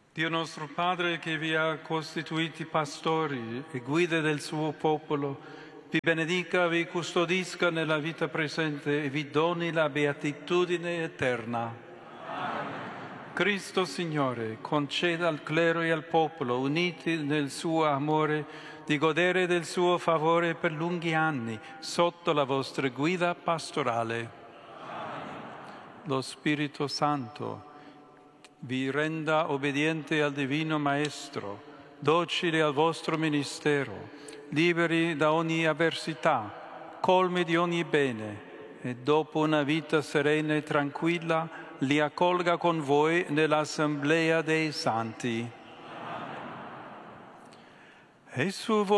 Dio nostro Padre, che vi ha costituiti pastori e guide del suo popolo, vi benedica, vi custodisca nella vita presente e vi doni la beatitudine eterna. Amen. Cristo Signore, conceda al clero e al popolo, uniti nel suo amore, di godere del suo favore per lunghi anni, sotto la vostra guida pastorale. Amen. Lo Spirito Santo vi renda obbediente al Divino Maestro, docili al vostro ministero, liberi da ogni avversità, colmi di ogni bene, e dopo una vita serena e tranquilla li accolga con voi nell'assemblea dei santi. Amen. E su voi